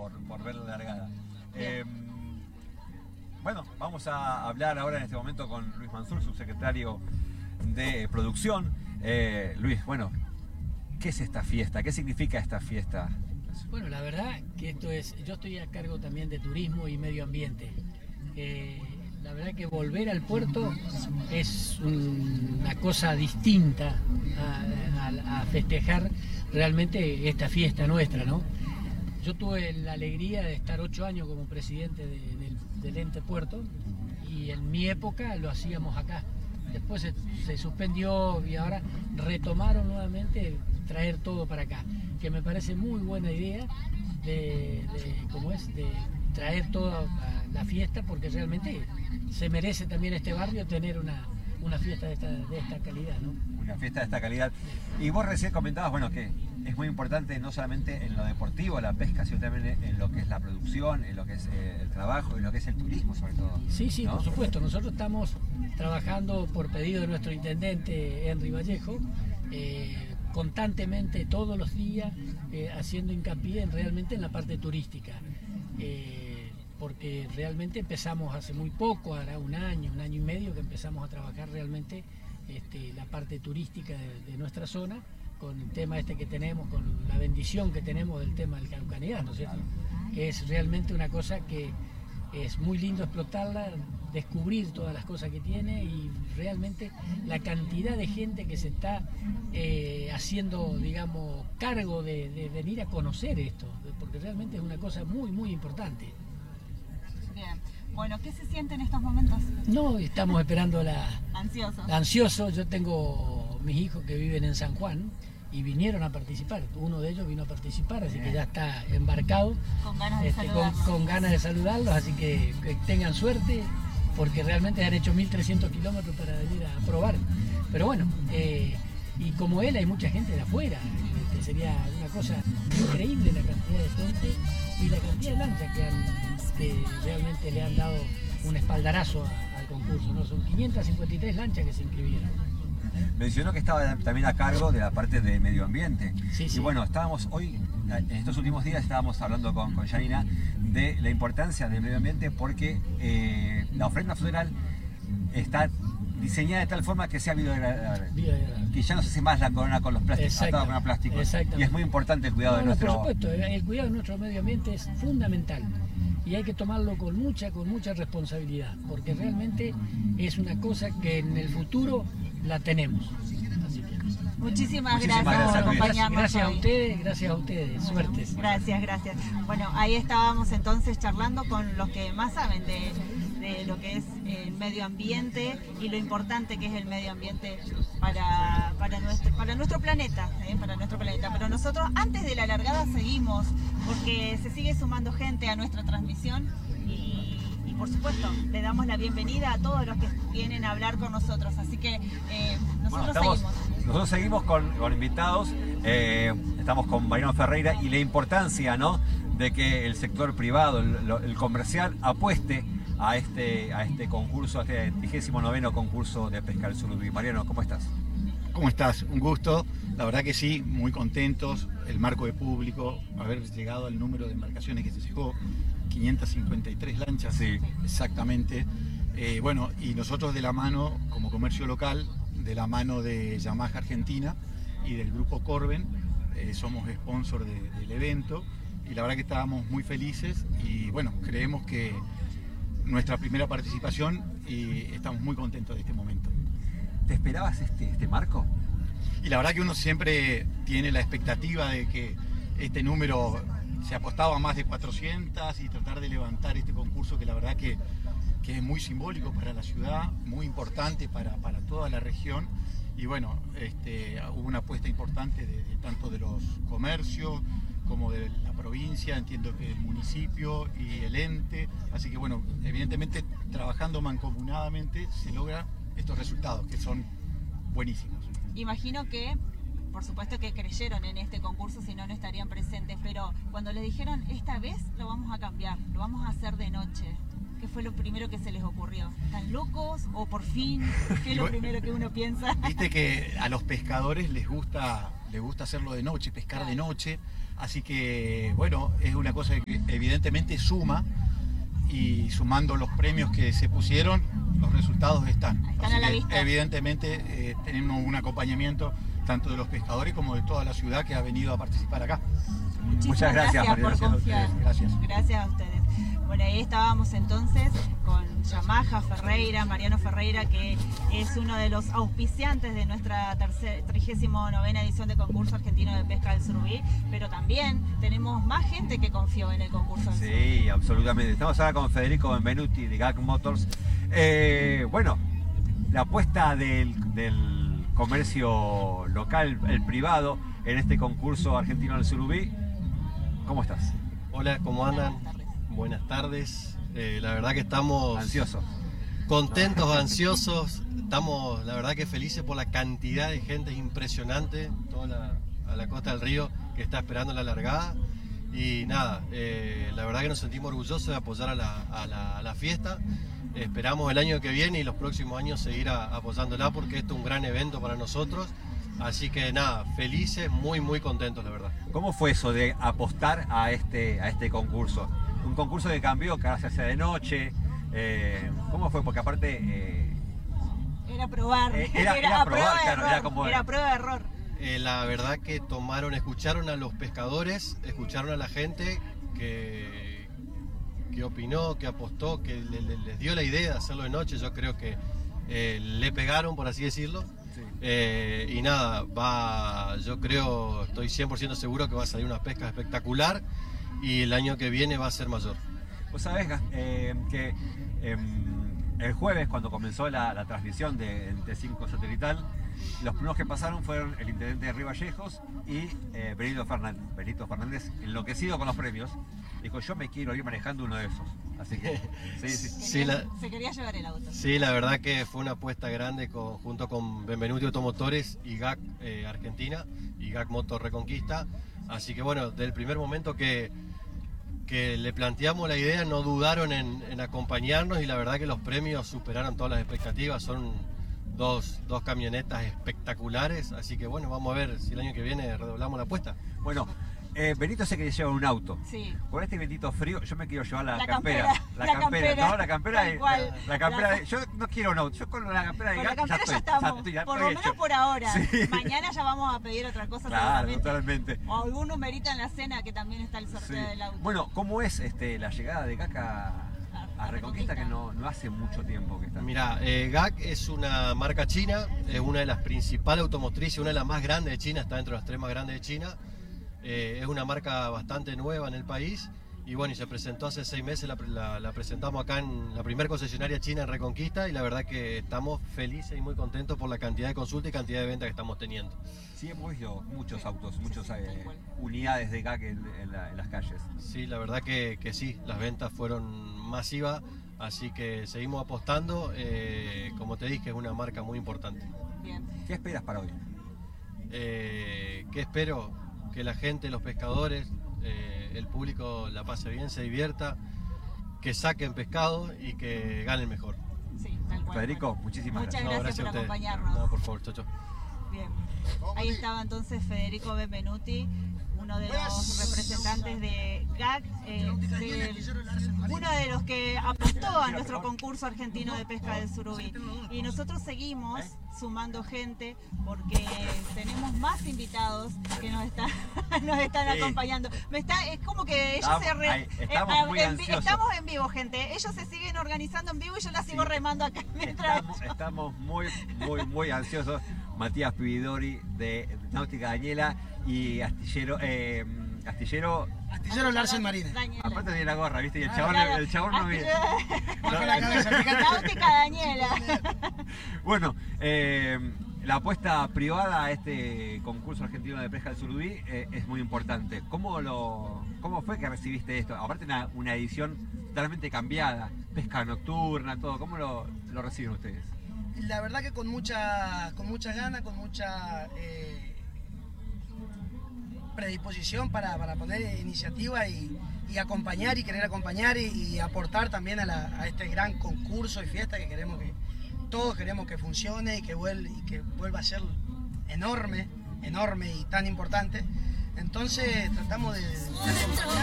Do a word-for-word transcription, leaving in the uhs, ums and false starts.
por, por ver la largada. Eh, bueno, vamos a hablar ahora en este momento con Luis Mansur, subsecretario de Producción. Eh, Luis, bueno, ¿qué es esta fiesta? ¿Qué significa esta fiesta? Bueno, la verdad que esto es, yo estoy a cargo también de turismo y medio ambiente. Eh, la verdad que volver al puerto es un, una cosa distinta a, a, a festejar realmente esta fiesta nuestra, ¿no? Yo tuve la alegría de estar ocho años como presidente de, del, del ente puerto y en mi época lo hacíamos acá. Después se, se suspendió y ahora retomaron nuevamente traer todo para acá, que me parece muy buena idea de, de ¿cómo es? De traer toda la fiesta, porque realmente se merece también este barrio tener una, una fiesta de esta, de esta calidad, ¿no? Una fiesta de esta calidad. Y vos recién comentabas, bueno, que es muy importante no solamente en lo deportivo, la pesca, sino también en lo que es la producción, en lo que es eh, el trabajo, en lo que es el turismo sobre todo. Sí, sí, ¿no? Por supuesto. Nosotros estamos trabajando por pedido de nuestro intendente Henry Vallejo, eh, constantemente, todos los días, eh, haciendo hincapié en, realmente en la parte turística. Eh, porque realmente empezamos hace muy poco, hará un año, un año y medio que empezamos a trabajar realmente este, la parte turística de, de nuestra zona, con el tema este que tenemos, con la bendición que tenemos del tema del Caucanidad, ¿no es cierto? Que es realmente una cosa que es muy lindo explotarla, descubrir todas las cosas que tiene y realmente la cantidad de gente que se está eh, haciendo, digamos, cargo de, de venir a conocer esto, porque realmente es una cosa muy, muy importante. Bien. Bueno, ¿qué se siente en estos momentos? No, estamos esperando la... Ansioso. Ansioso. Yo tengo mis hijos que viven en San Juan y vinieron a participar. Uno de ellos vino a participar, así que ya está embarcado. Con ganas de este, saludarlos. Con, con ganas de saludarlos, así que, que tengan suerte, porque realmente han hecho mil trescientos kilómetros para venir a probar. Pero bueno, eh, y como él hay mucha gente de afuera, este, sería una cosa increíble la cantidad de gente y la cantidad de lanchas que, han, que realmente le han dado un espaldarazo a, al concurso, ¿no? Son quinientas cincuenta y tres lanchas que se inscribieron. Mencionó que estaba también a cargo de la parte de medio ambiente. Sí, sí. Y bueno, estábamos hoy, en estos últimos días, estábamos hablando con, con Yanina de la importancia del medio ambiente porque eh, la ofrenda floral está diseñada de tal forma que sea biodegradable. Biodegradable. Que ya no se hace más la corona con los plásticos, atada con el plástico. Y es muy importante el cuidado no, de no, nuestro... Por supuesto, el cuidado de nuestro medio ambiente es fundamental. Y hay que tomarlo con mucha, con mucha responsabilidad, porque realmente es una cosa que en el futuro la tenemos. Así que, Muchísimas, Muchísimas gracias, gracias por Luis. acompañarnos gracias a hoy. ustedes, gracias a ustedes, suertes. Gracias, gracias. Bueno, ahí estábamos entonces charlando con los que más saben de, de lo que es el medio ambiente y lo importante que es el medio ambiente para, para, nuestro, para nuestro planeta, ¿eh? para nuestro planeta. Pero nosotros antes de la largada seguimos, porque se sigue sumando gente a nuestra transmisión y, y por supuesto le damos la bienvenida a todos los que vienen a hablar con nosotros. Así que eh, nosotros Bueno, estamos, seguimos. nosotros seguimos con, con invitados, eh, estamos con Mariano Ferreira y la importancia, ¿no?, de que el sector privado, el, el comercial, apueste a este, a este concurso, a este vigésimo noveno concurso de pesca del surubí. Mariano, ¿cómo estás? ¿Cómo estás? Un gusto. La verdad que sí, muy contentos. El marco de público, haber llegado al número de embarcaciones que se llegó, quinientas cincuenta y tres lanchas, Sí. Exactamente. Eh, bueno, y nosotros de la mano, como comercio local, de la mano de Yamaha Argentina y del grupo Corben, eh, somos sponsor de, del evento y la verdad que estábamos muy felices y bueno, creemos que nuestra primera participación y estamos muy contentos de este momento. ¿Te esperabas este, este marco? Y la verdad que uno siempre tiene la expectativa de que este número se apostaba a más de cuatrocientas y tratar de levantar este concurso que la verdad que, que es muy simbólico para la ciudad, muy importante para, para toda la región. Y bueno, este, hubo una apuesta importante de, de tanto de los comercios como de la provincia, entiendo que el municipio y el ente. Así que bueno, evidentemente trabajando mancomunadamente se logra estos resultados que son buenísimos. Imagino que, por supuesto que creyeron en este concurso, si no, no estarían presentes, pero cuando les dijeron, esta vez lo vamos a cambiar, lo vamos a hacer de noche, ¿qué fue lo primero que se les ocurrió? ¿Están locos o por fin? ¿Qué es lo primero que uno piensa? Viste que a los pescadores les gusta, les gusta hacerlo de noche, pescar Claro. de noche, Así que, bueno, es una cosa que evidentemente suma, y sumando los premios que se pusieron, los resultados están. Están Así a la que, vista. evidentemente eh, tenemos un acompañamiento tanto de los pescadores como de toda la ciudad que ha venido a participar acá. Muchísimas Muchas gracias, por Mariano. confiar. Gracias. Gracias a ustedes. Bueno, ahí estábamos entonces con Yamaha Ferreira, Mariano Ferreira, que es uno de los auspiciantes de nuestra trigésima novena edición de Concurso Argentino de Pesca del Surubí, pero también tenemos más gente que confió en el concurso del Surubí. Sí, absolutamente. Estamos ahora con Federico Benvenuti de G A C Motors. Eh, bueno, la apuesta del, del comercio local, el privado, en este concurso argentino del Surubí. ¿Cómo estás? Hola, ¿cómo andan? Buenas tardes. Buenas tardes. Eh, la verdad que estamos Ansioso. contentos, ansiosos. Estamos, la verdad que felices por la cantidad de gente impresionante, toda la, a la costa del río que está esperando la largada. Y nada, eh, la verdad que nos sentimos orgullosos de apoyar a la, a la, a la fiesta. Esperamos el año que viene y los próximos años seguir a, apoyándola, porque esto es un gran evento para nosotros. Así que nada, felices, muy muy contentos, la verdad. ¿Cómo fue eso de apostar a este, a este concurso? Un concurso que cambió, que ahora se hace de noche. Eh, ¿Cómo fue? Porque aparte... Eh, Era probar. Eh, era- era a probar, prueba de claro, error. era como- Era prueba de error. Eh, la verdad que tomaron, escucharon a los pescadores, escucharon a la gente que, que opinó, que apostó, que le- le- les dio la idea de hacerlo de noche. Yo creo que eh, le pegaron, por así decirlo. sí. Eh, y nada, va, yo creo, estoy cien por ciento seguro que va a salir una pesca espectacular y el año que viene va a ser mayor. Vos sabés eh, que eh, el jueves, cuando comenzó la, la transmisión de T cinco satelital, los primeros que pasaron fueron el intendente de Río Vallejos y eh, Benito Fernández, Benito Fernández, enloquecido con los premios, dijo: yo me quiero ir manejando uno de esos. Así que, sí, sí. Sí, la- Se quería llevar el auto. Sí, la verdad que fue una apuesta grande con- junto con Benvenuti Automotores y G A C eh, Argentina y G A C Motor Reconquista. Así que bueno, del primer momento que, que le planteamos la idea, no dudaron en, en acompañarnos, y la verdad que los premios superaron todas las expectativas. Son dos, dos camionetas espectaculares, así que bueno, vamos a ver si el año que viene redoblamos la apuesta. Bueno, eh, Benito se quería llevar un auto. Sí. Con este vientito frío, yo me quiero llevar la, La campera. campera, La, la campera, campera, no, la campera tal de, cual. la, la campera La- de- yo no quiero un auto, yo con la campera de Con la G A C campera ya estoy, estamos, estoy- ya por estoy lo menos hecho. por ahora. Sí. Mañana ya vamos a pedir otra cosa Claro, seguramente. totalmente. O algún numerito en la cena, que también está el sorteo Sí. del auto. Bueno, ¿cómo es este, la llegada de G A C a, a Reconquista, que no, no hace mucho tiempo que está? Mira, eh, G A C es una marca china, es una de las principales automotrices, una de las más grandes de China, está dentro de las tres más grandes de China. Eh, es una marca bastante nueva en el país, y bueno, y se presentó hace seis meses, la, la- la presentamos acá en la primera concesionaria china en Reconquista, y la verdad que estamos felices y muy contentos por la cantidad de consultas y cantidad de ventas que estamos teniendo. Sí, hemos visto muchos Sí, autos, sí, muchas sí, tal eh, cual. unidades de G A C en, en la- en las calles. Sí, la verdad que, que sí, las ventas fueron masivas, así que seguimos apostando. Eh, como te dije, es una marca muy importante. Bien. ¿Qué esperas para hoy? Eh, ¿Qué espero? Que la gente, los pescadores, eh, el público la pase bien, se divierta, que saquen pescado y que ganen mejor. Sí, tal cual. Federico, muchísimas Muchas gracias. gracias por a ustedes. acompañarnos. No, por favor, chau, chau. Bien. Ahí estaba entonces Federico Benvenuti, uno de los representantes de G A C, eh, de- uno de los que apostó a nuestro concurso argentino de pesca del surubí. Y nosotros seguimos sumando gente porque tenemos más invitados que nos están, nos están Sí. acompañando. Me está, es como que ellos Estamos- se re- ahí, estamos eh, muy en vi- ansiosos. estamos en vivo, gente. Ellos se siguen organizando en vivo y yo la sigo Sí. remando acá mientras. Estamos, estamos muy, muy, muy ansiosos. Matías Pividori de Náutica Daniela y Astillero, eh, Astillero, Astillero Larsen Marine. Daniela. aparte tiene la gorra, ¿viste? Y el Ah, chabón, Claro. el chabón no Ah, viene. Baja la cabeza, fíjate. Náutica Daniela. Bueno, eh, la apuesta privada a este concurso argentino de pesca del surubí eh, es muy importante. ¿Cómo, lo, ¿Cómo fue que recibiste esto? Aparte una, una edición totalmente cambiada, pesca nocturna, todo. ¿Cómo lo, lo reciben ustedes? La verdad que con mucha, con mucha gana, con mucha eh, predisposición para, para poner iniciativa y, y acompañar y querer acompañar y, y aportar también a, la- a este gran concurso y fiesta que queremos que todos queremos que funcione y que, vuel- y que vuelva a ser enorme, enorme y tan importante. Entonces tratamos de, de acompañar.